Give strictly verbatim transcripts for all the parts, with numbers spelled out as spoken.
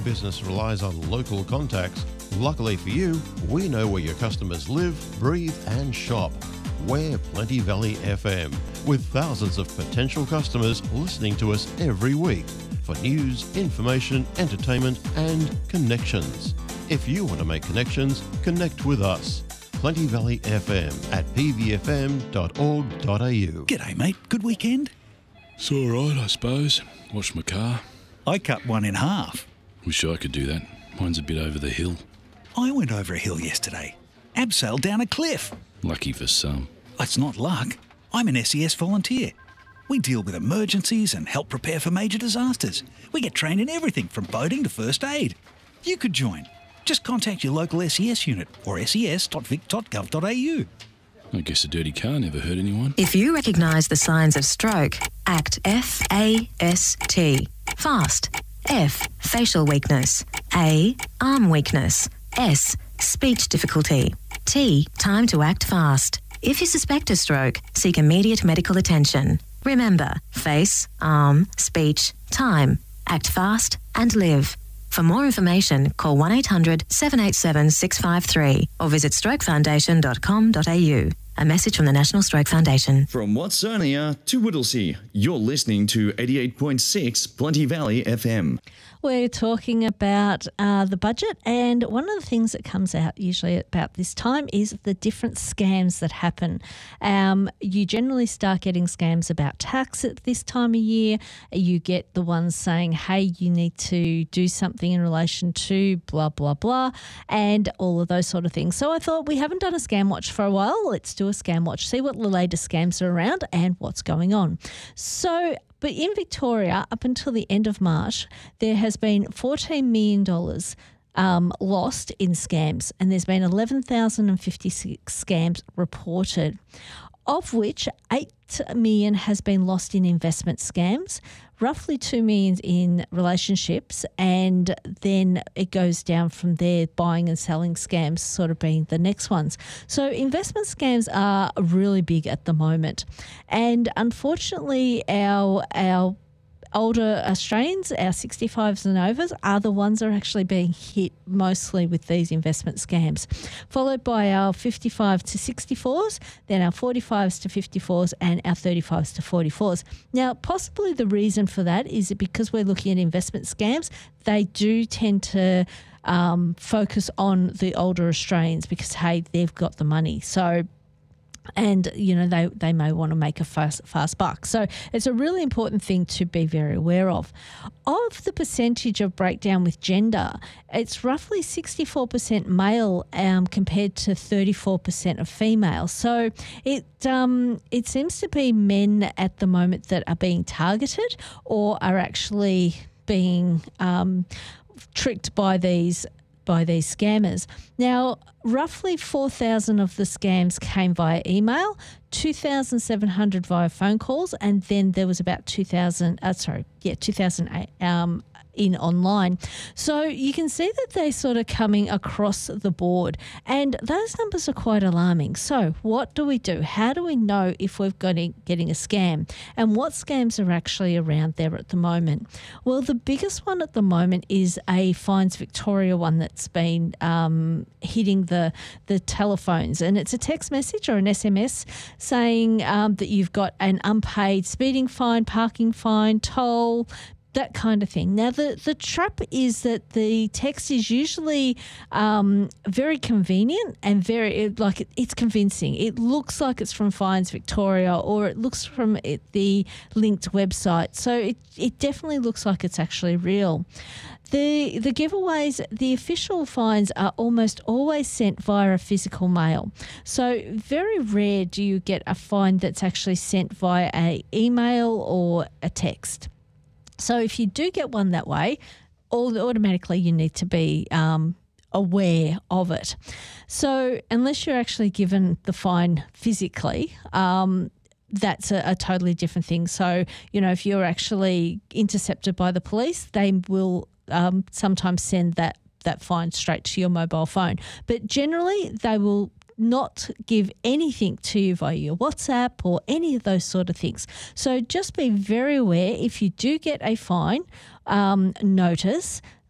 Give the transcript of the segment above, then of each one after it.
business relies on local contacts, luckily for you, we know where your customers live, breathe and shop. We're Plenty Valley F M, with thousands of potential customers listening to us every week for news, information, entertainment and connections. If you want to make connections, connect with us. Plenty Valley F M at p v f m dot org dot a u. G'day, mate. Good weekend? It's all right, I suppose. Washed my car. I cut one in half. Wish I could do that. Mine's a bit over the hill. I went over a hill yesterday. Abseiled down a cliff. Lucky for some. It's not luck. I'm an S E S volunteer. We deal with emergencies and help prepare for major disasters. We get trained in everything from boating to first aid. You could join. Just contact your local S E S unit or s e s dot vic dot gov dot a u. I guess a dirty car never hurt anyone. If you recognise the signs of stroke, act F A S T. Fast. F. Facial weakness. A. Arm weakness. S. Speech difficulty. T. Time to act fast. If you suspect a stroke, seek immediate medical attention. Remember, face, arm, speech, time. Act fast and live. For more information, call one eight hundred seven eight seven six five three or visit stroke foundation dot com dot a u. A message from the National Stroke Foundation. From Watsonia to Whittlesea, you're listening to eighty-eight point six Plenty Valley F M. We're talking about uh, the budget, and one of the things that comes out usually about this time is the different scams that happen. Um, you generally start getting scams about tax at this time of year. You get the ones saying, hey, you need to do something in relation to blah, blah, blah, and all of those sort of things. So I thought, we haven't done a scam watch for a while. Let's do a scam watch, see what the latest scams are around and what's going on. So But in Victoria, up until the end of March, there has been fourteen million dollars um, lost in scams, and there's been eleven thousand fifty-six scams reported, of which eight million dollars has been lost in investment scams, roughly two million dollars in relationships, and then it goes down from there, buying and selling scams sort of being the next ones. So investment scams are really big at the moment. And unfortunately, our our older Australians, our sixty-fives and overs, are the ones that are actually being hit mostly with these investment scams, followed by our fifty-five to sixty-fours, then our forty-fives to fifty-fours and our thirty-fives to forty-fours. Now, possibly the reason for that is because we're looking at investment scams, they do tend to um, focus on the older Australians because, hey, they've got the money. So And, you know, they, they may want to make a fast, fast buck. So it's a really important thing to be very aware of. Of the percentage of breakdown with gender, it's roughly sixty-four percent male um, compared to thirty-four percent of female. So it um, it seems to be men at the moment that are being targeted or are actually being um, tricked by these by these scammers. Now, roughly four thousand of the scams came via email, two thousand seven hundred via phone calls, and then there was about two thousand, uh, sorry, yeah, two thousand eight um, in online. So you can see that they're sort of coming across the board, and those numbers are quite alarming. So what do we do? How do we know if we're getting, getting a scam, and what scams are actually around there at the moment? Well, the biggest one at the moment is a Fines Victoria one that's been um, hitting the, the telephones, and it's a text message or an S M S saying um, that you've got an unpaid speeding fine, parking fine, toll, that kind of thing. Now, the, the trap is that the text is usually um, very convenient and very, like, it, it's convincing. It looks like it's from Fines Victoria, or it looks from it, the linked website. So it, it definitely looks like it's actually real. The the giveaways, the official fines are almost always sent via a physical mail. So very rare do you get a fine that's actually sent via an email or a text. So if you do get one that way, all automatically you need to be um, aware of it. So unless you're actually given the fine physically, um, that's a, a totally different thing. So, you know, if you're actually intercepted by the police, they will um, sometimes send that, that fine straight to your mobile phone. But generally they will not give anything to you via your WhatsApp or any of those sort of things. So just be very aware if you do get a fine um, notice,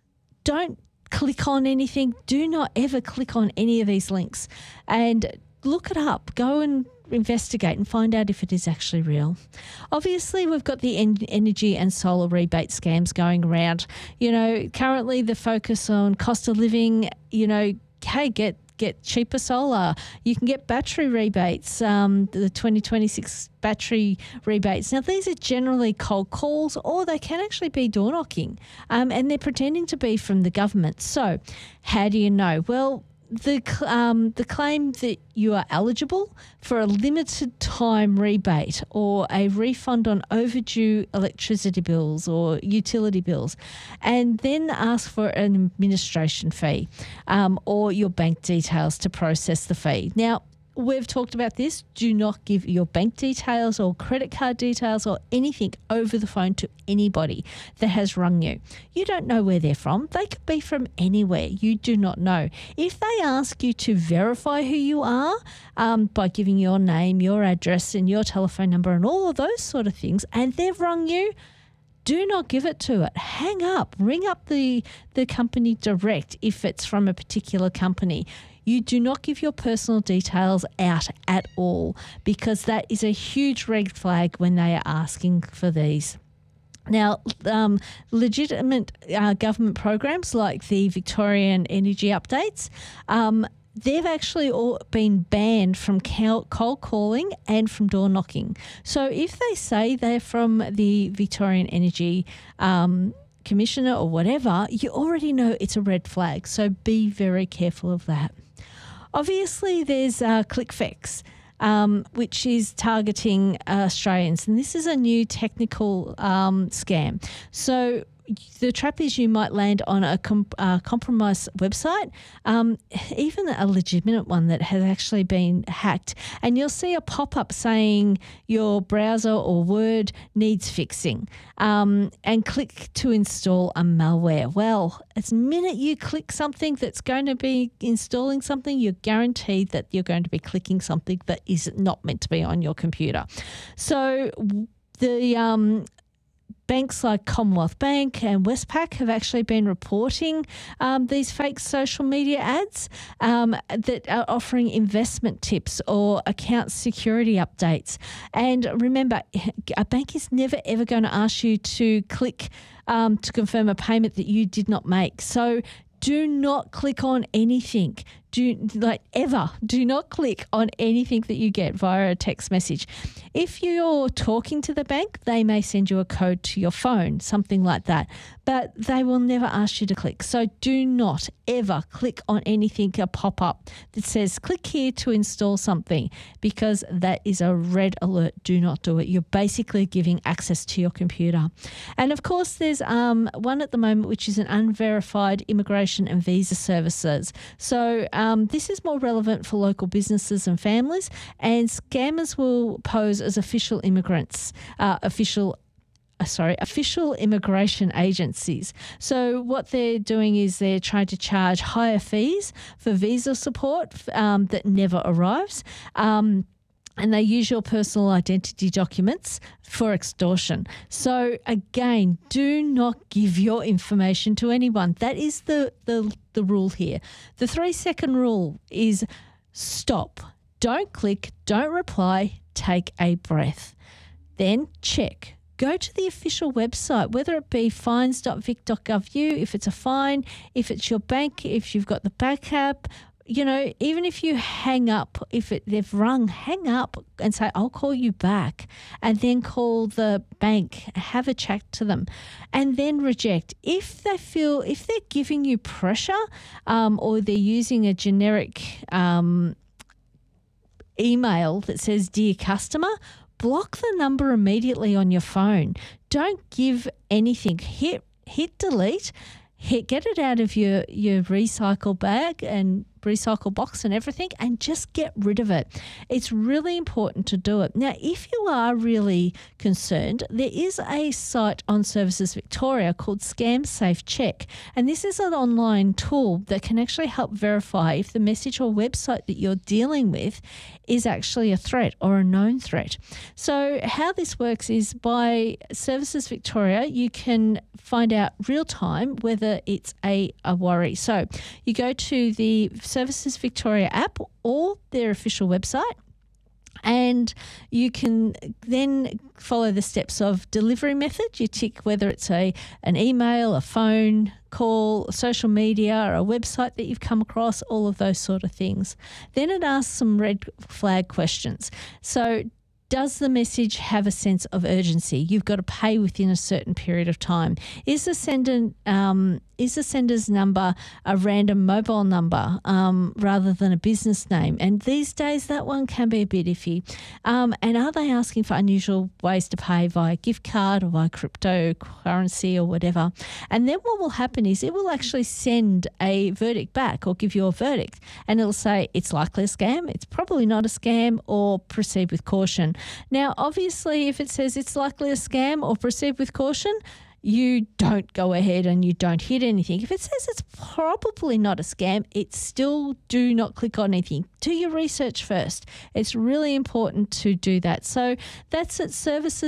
don't click on anything. Do not ever click on any of these links, and look it up. Go and investigate and find out if it is actually real. Obviously, we've got the en- energy and solar rebate scams going around. You know, currently the focus on cost of living, you know, hey, get get cheaper solar. You can get battery rebates, um, the twenty twenty-six battery rebates. Now, these are generally cold calls, or they can actually be door knocking, um, and they're pretending to be from the government. So how do you know? Well, The um, the claim that you are eligible for a limited time rebate or a refund on overdue electricity bills or utility bills, and then ask for an administration fee um, or your bank details to process the fee. Now, we've talked about this. Do not give your bank details or credit card details or anything over the phone to anybody that has rung you. You don't know where they're from. They could be from anywhere. You do not know. If they ask you to verify who you are um, by giving your name, your address and your telephone number and all of those sort of things, and they've rung you, do not give it to it. Hang up. Ring up the, the company direct if it's from a particular company. You do not give your personal details out at all, because that is a huge red flag when they are asking for these. Now, um, legitimate uh, government programs like the Victorian Energy Updates, um, they've actually all been banned from cold calling and from door knocking. So if they say they're from the Victorian Energy um, Commissioner or whatever, you already know it's a red flag. So be very careful of that. Obviously, there's uh, ClickFX, um, which is targeting uh, Australians, and this is a new technical um, scam. So the trap is you might land on a com- uh, compromised website, um, even a legitimate one that has actually been hacked, and you'll see a pop-up saying your browser or Word needs fixing, um, and click to install a malware. Well, as minute you click something that's going to be installing something, you're guaranteed that you're going to be clicking something that is not meant to be on your computer. So the um, banks like Commonwealth Bank and Westpac have actually been reporting um, these fake social media ads um, that are offering investment tips or account security updates. And remember, a bank is never, ever going to ask you to click um, to confirm a payment that you did not make. So do not click on anything. Do like ever. Do not click on anything that you get via a text message. If you're talking to the bank, they may send you a code to your phone, something like that. But they will never ask you to click. So do not ever click on anything, a pop-up that says click here to install something, because that is a red alert. Do not do it. You're basically giving access to your computer. And of course, there's um, one at the moment which is an unverified immigration and visa services. So um, this is more relevant for local businesses and families, and scammers will pose as official immigrants, uh, official Uh, sorry, official immigration agencies. So what they're doing is they're trying to charge higher fees for visa support um, that never arrives. Um, and they use your personal identity documents for extortion. So again, do not give your information to anyone. That is the, the, the rule here. The three-second rule is stop. Don't click, don't reply, take a breath. Then check. Go to the official website, whether it be fines dot vic dot gov dot u, if it's a fine, if it's your bank, if you've got the backup, you know, even if you hang up, if it, they've rung, hang up and say, I'll call you back, and then call the bank, have a chat to them, and then reject. If they feel, if they're giving you pressure um, or they're using a generic um, email that says, Dear Customer, block the number immediately on your phone. Don't give anything. Hit hit delete. Hit get it out of your, your recycle bag and recycle box and everything and just get rid of it. It's really important to do it. Now, if you are really concerned, there is a site on Services Victoria called Scam Safe Check, and this is an online tool that can actually help verify if the message or website that you're dealing with is actually a threat or a known threat. So how this works is by Services Victoria, you can find out real time whether it's a, a worry. So you go to the Services Victoria app or their official website, and you can then follow the steps of delivery method. You tick whether it's a an email, a phone call, social media, or a website that you've come across, all of those sort of things. Then it asks some red flag questions. So does the message have a sense of urgency? You've got to pay within a certain period of time. Is the sender um, is the sender's number a random mobile number um, rather than a business name? And these days that one can be a bit iffy. Um, and are they asking for unusual ways to pay via gift card or via cryptocurrency or whatever? And then what will happen is it will actually send a verdict back or give you a verdict, and it'll say it's likely a scam, it's probably not a scam, or proceed with caution. Now, obviously, if it says it's likely a scam or proceed with caution, you don't go ahead and you don't hit anything. If it says it's probably not a scam, it still do not click on anything. Do your research first. It's really important to do that. So that's at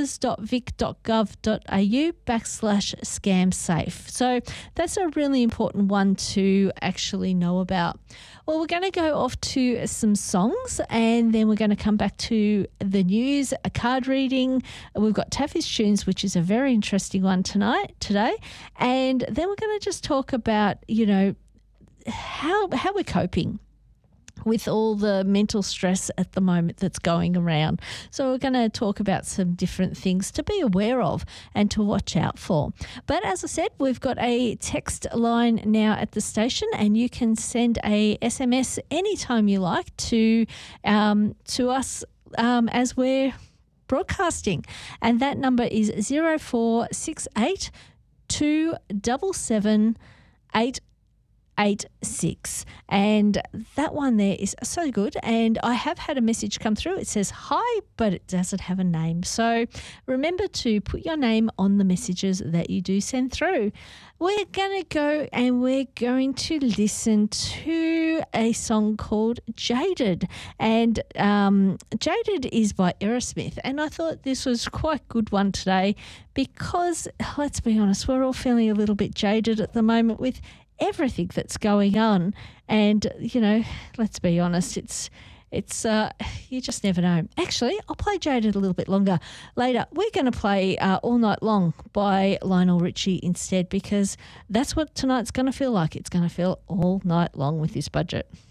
services.vic.gov.au backslash scam safe. So that's a really important one to actually know about. Well, we're going to go off to some songs, and then we're going to come back to the news, a card reading. We've got Taffy's Tunes, which is a very interesting one tonight, today. And then we're going to just talk about, you know, how how we're coping with all the mental stress at the moment that's going around. So we're going to talk about some different things to be aware of and to watch out for. But as I said, we've got a text line now at the station, and you can send a S M S anytime you like to um, to us um, as we're broadcasting. And that number is zero four six eight two seven seven eight eight six, and that one there is so good. And I have had a message come through. It says hi, but it doesn't have a name. So remember to put your name on the messages that you do send through. We're going to go and we're going to listen to a song called Jaded. And um, Jaded is by Aerosmith. And I thought this was quite a good one today because, let's be honest, we're all feeling a little bit jaded at the moment with everything that's going on. And, you know, let's be honest, it's, it's uh, you just never know. Actually, I'll play Jaded a little bit longer later. We're going to play uh, All Night Long by Lionel Richie instead, because that's what tonight's going to feel like. It's going to feel all night long with this budget.